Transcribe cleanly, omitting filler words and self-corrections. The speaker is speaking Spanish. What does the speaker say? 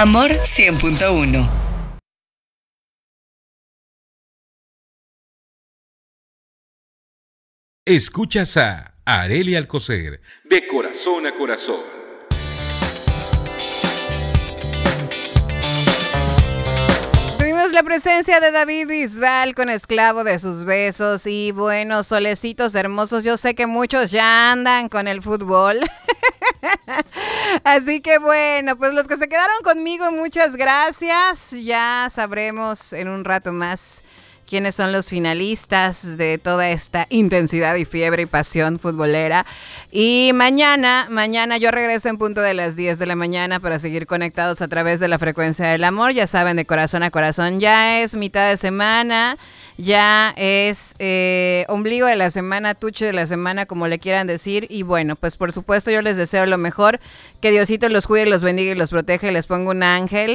Amor 100.1. Escuchas a Arely Alcocer, de corazón a corazón. Tuvimos la presencia de David Bisbal con Esclavo de sus besos. Y bueno, solecitos hermosos, yo sé que muchos ya andan con el fútbol. Así que bueno, pues los que se quedaron conmigo, muchas gracias. Ya sabremos en un rato más quiénes son los finalistas de toda esta intensidad y fiebre y pasión futbolera. Y mañana yo regreso en punto de las 10 de la mañana para seguir conectados a través de la frecuencia del amor. Ya saben, de corazón a corazón. Ya es mitad de semana, ya es ombligo de la semana, tuche de la semana, como le quieran decir. Y bueno, pues por supuesto yo les deseo lo mejor. Que Diosito los cuide, los bendiga y los proteja y les ponga un ángel